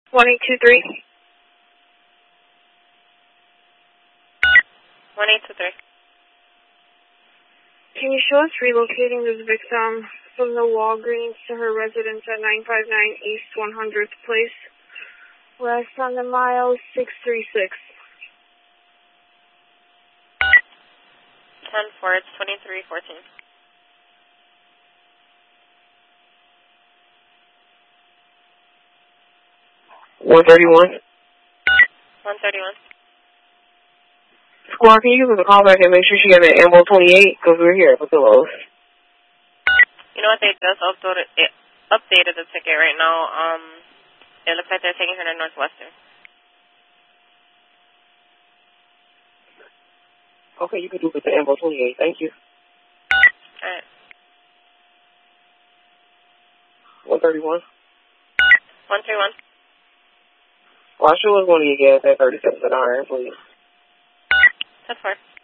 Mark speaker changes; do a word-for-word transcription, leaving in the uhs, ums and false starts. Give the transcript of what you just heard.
Speaker 1: one eight two three.
Speaker 2: one eight two three.
Speaker 1: Can you show us relocating this victim from the Walgreens to her residence at nine five nine East one hundredth Place, West on the mile six three six.
Speaker 2: ten four, it's twenty-three fourteen.
Speaker 3: one thirty-one.
Speaker 2: one thirty-one.
Speaker 3: Squad, can you give us a call back and make sure she got an Ambo twenty-eight? Because we're here at Patillos.
Speaker 2: You know what? They just uploaded, it, updated the ticket right now. Um, it looks like they're taking her to Northwestern.
Speaker 3: Okay, you can do it with the Ambo twenty-eight. Thank you.
Speaker 2: All right.
Speaker 3: one thirty-one.
Speaker 2: one thirty-one.
Speaker 3: Well, I sure was going to get gas at thirty-seven an hour, please.
Speaker 2: ten four.